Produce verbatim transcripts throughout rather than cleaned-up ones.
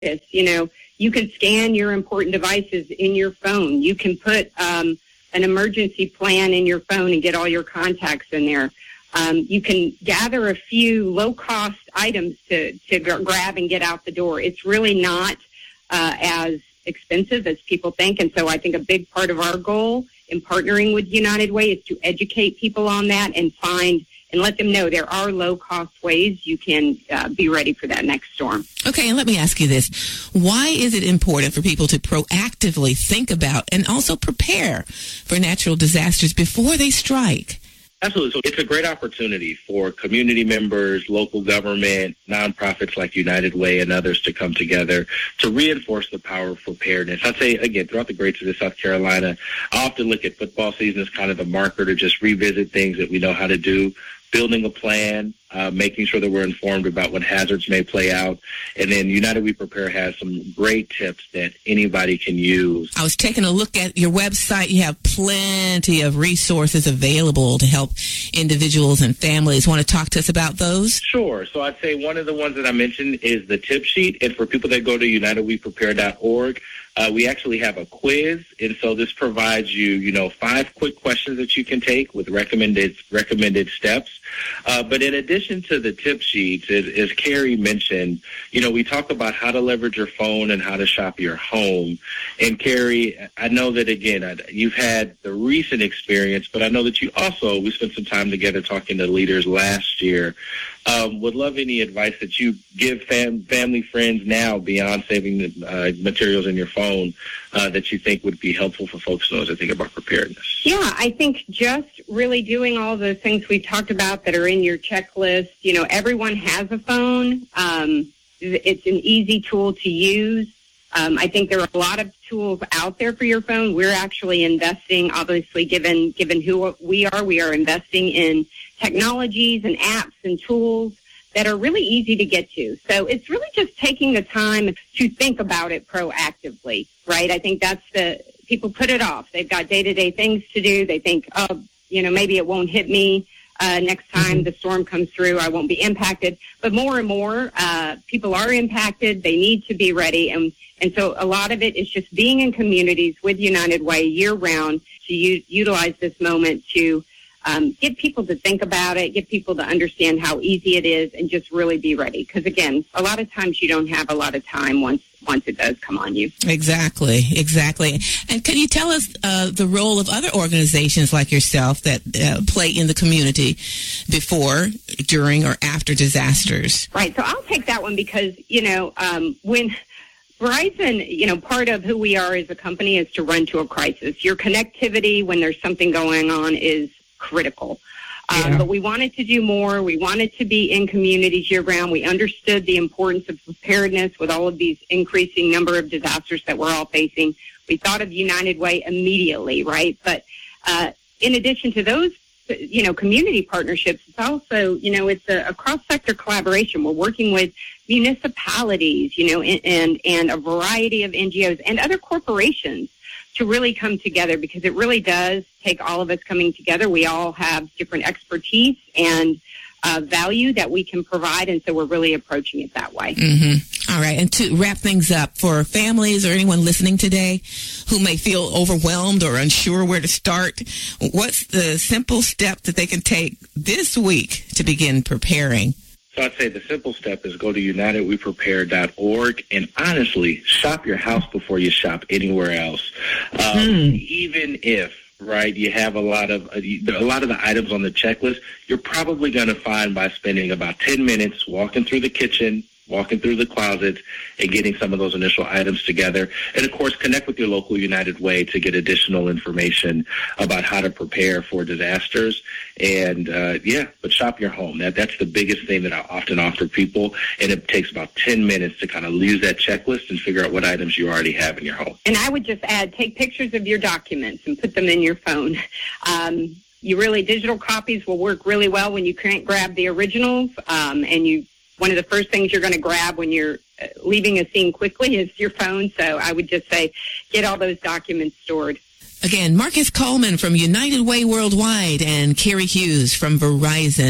this. You know, you can scan your important devices in your phone. You can put um, an emergency plan in your phone and get all your contacts in there. Um, you can gather a few low-cost items to, to g- grab and get out the door. It's really not uh, as expensive as people think. And so I think a big part of our goal in partnering with United Way is to educate people on that and find and let them know there are low-cost ways you can uh, be ready for that next storm. Okay, and let me ask you this. Why is it important for people to proactively think about and also prepare for natural disasters before they strike? Absolutely. So it's a great opportunity for community members, local government, nonprofits like United Way and others to come together to reinforce the power of preparedness. I'd say, again, throughout the great state of South Carolina, I often look at football season as kind of the marker to just revisit things that we know how to do, building a plan, uh, making sure that we're informed about what hazards may play out. And then United We Prepare has some great tips that anybody can use. I was taking a look at your website. You have plenty of resources available to help individuals and families. Want to talk to us about those? Sure. So I'd say one of the ones that I mentioned is the tip sheet. And for people that go to united we prepare dot org, Uh, we actually have a quiz, and so this provides you, you know, five quick questions that you can take with recommended recommended steps. Uh, but in addition to the tip sheets, as, as Carrie mentioned, you know, we talk about how to leverage your phone and how to shop your home. And Carrie, I know that, again, I, you've had the recent experience, but I know that you also, we spent some time together talking to leaders last year. Um, would love any advice that you give fam- family, friends now beyond saving the uh, materials in your phone uh, that you think would be helpful for folks to know as they think about preparedness. Yeah, I think just really doing all the things we talked about that are in your checklist. You know, everyone has a phone. Um, it's an easy tool to use. Um, I think there are a lot of tools out there for your phone. We're actually investing, obviously, given given who we are, we are investing in technologies and apps and tools that are really easy to get to. So it's really just taking the time to think about it proactively, right? I think that's the, people put it off. They've got day-to-day things to do. They think, oh, you know, maybe it won't hit me uh, next time mm-hmm. the storm comes through. I won't be impacted. But more and more, uh, people are impacted. They need to be ready. And, and so a lot of it is just being in communities with United Way year-round to u- utilize this moment to Um, get people to think about it, get people to understand how easy it is, and just really be ready. Because, again, a lot of times you don't have a lot of time once once it does come on you. Exactly, exactly. And can you tell us uh, the role of other organizations like yourself that uh, play in the community before, during, or after disasters? Right, so I'll take that one because, you know, um, when Verizon, you know, part of who we are as a company is to run to a crisis. Your connectivity when there's something going on is critical. Um, yeah. But we wanted to do more. We wanted to be in communities year-round. We understood the importance of preparedness with all of these increasing number of disasters that we're all facing. We thought of United Way immediately, right? But uh, in addition to those, you know, community partnerships, it's also, you know, it's a, a cross-sector collaboration. We're working with municipalities, you know, and, and, and a variety of N G Os and other corporations to really come together, because it really does take all of us coming together. We all have different expertise and uh, value that we can provide, and so we're really approaching it that way. Mm-hmm. All right, and to wrap things up, for families or anyone listening today who may feel overwhelmed or unsure where to start, what's the simple step that they can take this week to begin preparing? So I'd say the simple step is go to united we prepare dot org and honestly shop your house before you shop anywhere else. Um, mm. Even if, right, you have a lot of a lot of the items on the checklist, you're probably going to find by spending about ten minutes walking through the kitchen, walking through the closets, and getting some of those initial items together. And, of course, connect with your local United Way to get additional information about how to prepare for disasters. And, uh, yeah, but shop your home. That That's the biggest thing that I often offer people, and it takes about ten minutes to kind of use that checklist and figure out what items you already have in your home. And I would just add, take pictures of your documents and put them in your phone. Um, you really, digital copies will work really well when you can't grab the originals, um, and you one of the first things you're going to grab when you're leaving a scene quickly is your phone. So I would just say get all those documents stored. Again, Marcus Coleman from United Way Worldwide and Carrie Hughes from Verizon.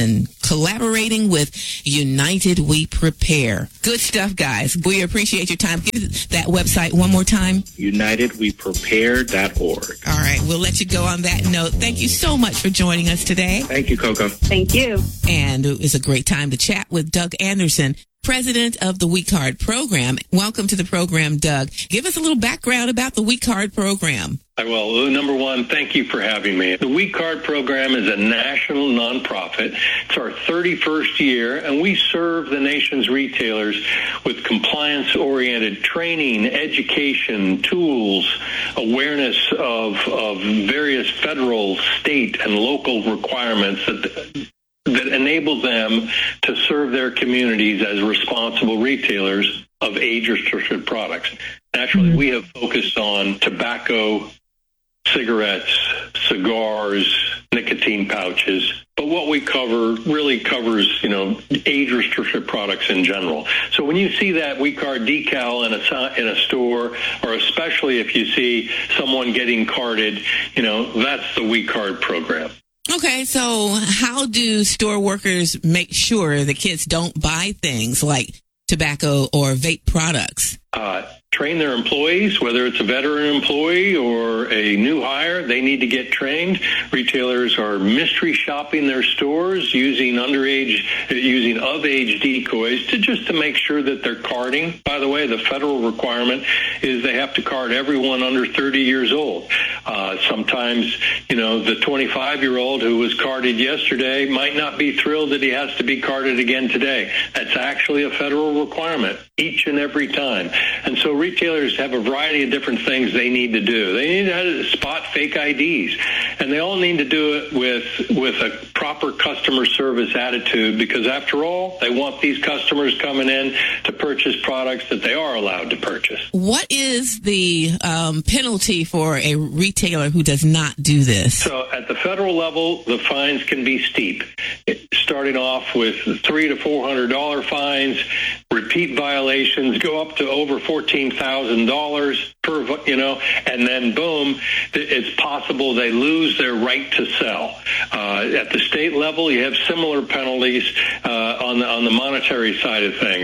collaborating with United We Prepare. Good stuff, guys. We appreciate your time. Give that website one more time. united we prepare dot org. All right. We'll let you go on that note. Thank you so much for joining us today. Thank you, Coco. Thank you. And it was a great time to chat with Doug Anderson, president of the We Card program. Welcome to the program, Doug. Give us a little background about the We Card program. Well, number one, thank you for having me. The We Card program is a national nonprofit. It's our thirty-first year, and we serve the nation's retailers with compliance-oriented training, education, tools, awareness of, of various federal, state, and local requirements that that enable them to serve their communities as responsible retailers of age-restricted products. Naturally, mm-hmm. we have focused on tobacco, cigarettes, cigars, nicotine pouches, but what we cover really covers, you know, age-restricted products in general. So when you see that We Card decal in a in a store, or especially if you see someone getting carded, you know, that's the We Card program. Okay, so how do store workers make sure the kids don't buy things like tobacco or vape products? Uh, train their employees, whether it's a veteran employee or a new hire, they need to get trained. Retailers are mystery shopping their stores using underage, using of-age decoys to just to make sure that they're carding. By the way, the federal requirement is they have to card everyone under thirty years old. Uh, sometimes, you know, the twenty-five-year-old who was carded yesterday might not be thrilled that he has to be carded again today. That's actually a federal requirement each and every time. And so retailers have a variety of different things they need to do. They need to spot fake I Ds, and they all need to do it with with a proper customer service attitude, because after all, they want these customers coming in to purchase products that they are allowed to purchase. What is the um, penalty for a retailer who does not do this? So at the federal level, the fines can be steep, starting off with three to four hundred dollar fines. Repeat violations go up to over fourteen thousand dollars per, you know, and then boom, it's possible they lose their right to sell. Uh, at the state level, you have similar penalties uh, on the on the monetary side of things.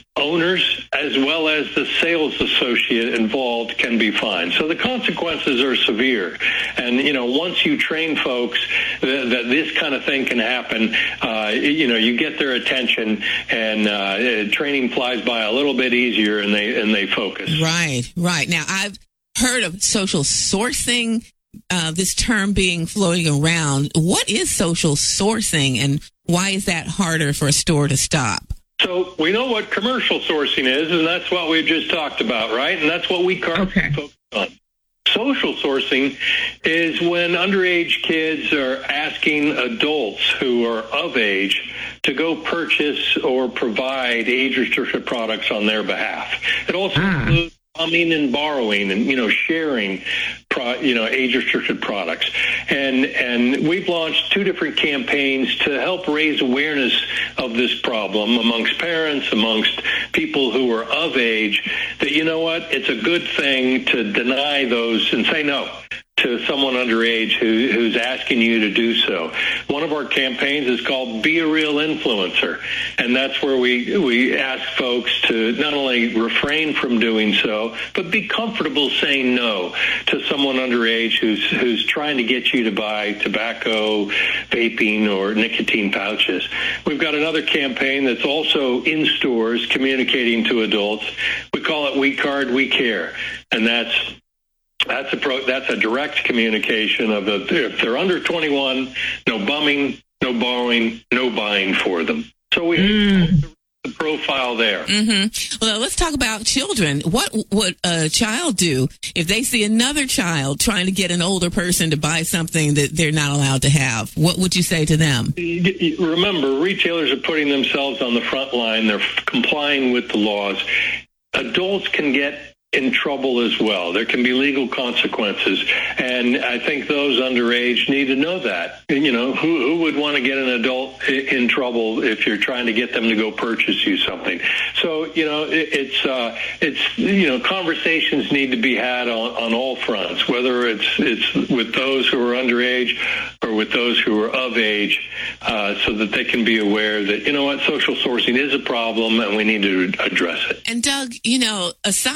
Owners, as well as the sales associate involved, can be fined. So the consequences are severe. And, you know, once you train folks that, that this kind of thing can happen, uh, you know, you get their attention, and uh, training flies by a little bit easier, and they and they focus. Right, right. Now, I've heard of social sourcing, uh, this term being floating around. What is social sourcing, and why is that harder for a store to stop? So we know what commercial sourcing is, and that's what we just talked about, right? And that's what we okay. focus on. Social sourcing is when underage kids are asking adults who are of age to go purchase or provide age-restricted products on their behalf. It also ah. includes coming and borrowing and, you know, sharing, pro, you know, age-restricted products. And and we've launched two different campaigns to help raise awareness of this problem amongst parents, amongst people who are of age, that, you know what, it's a good thing to deny those and say no to someone underage who, who's asking you to do so. One of our campaigns is called Be a Real Influencer, and that's where we we ask folks to not only refrain from doing so, but be comfortable saying no to someone underage who's who's trying to get you to buy tobacco, vaping, or nicotine pouches. We've got another campaign that's also in stores communicating to adults. We call it We Card, We Care, and that's That's a pro, that's a direct communication of the, if they're under twenty-one, no bumming, no borrowing, no buying for them. So we mm. have the profile there. Mm-hmm. Well, let's talk about children. What would a child do if they see another child trying to get an older person to buy something that they're not allowed to have? What would you say to them? Remember, retailers are putting themselves on the front line. They're complying with the laws. Adults can get in trouble as well. There can be legal consequences, and I think those underage need to know that. You know, who, who would want to get an adult in trouble if you're trying to get them to go purchase you something? So, you know, it, it's uh, it's you know, conversations need to be had on, on all fronts, whether it's it's with those who are underage or with those who are of age, uh, so that they can be aware that, you know what, social sourcing is a problem and we need to address it. And Doug, you know, aside